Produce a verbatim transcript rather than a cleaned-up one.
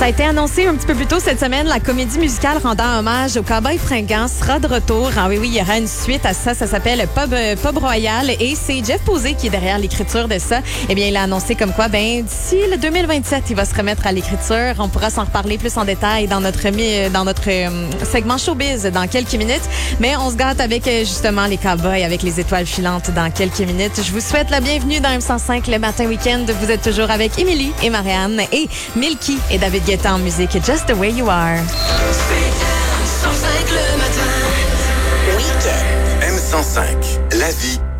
Ça a été annoncé un petit peu plus tôt cette semaine. La comédie musicale rendant hommage au Cowboy fringant sera de retour. Ah oui, oui, il y aura une suite à ça. Ça s'appelle Pub, Pub Royal et c'est Jeff Posey qui est derrière l'écriture de ça. Eh bien, il a annoncé comme quoi, ben d'ici le deux mille vingt-sept, il va se remettre à l'écriture. On pourra s'en reparler plus en détail dans notre, dans notre euh, segment showbiz dans quelques minutes. Mais on se gâte avec justement les Cowboys, avec les étoiles filantes dans quelques minutes. Je vous souhaite la bienvenue dans M cent cinq le matin week-end. Vous êtes toujours avec Émilie et Marianne et Milky et David Guetta en musique Just the Way You Are. M cent cinq le matin week-end. M cent cinq, la vie